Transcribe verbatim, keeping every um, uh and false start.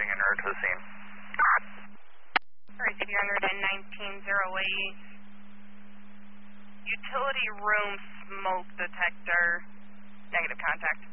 reporting en route to the scene. Alright, C D one nineteen oh eight. Utility room smoke detector. Negative contact.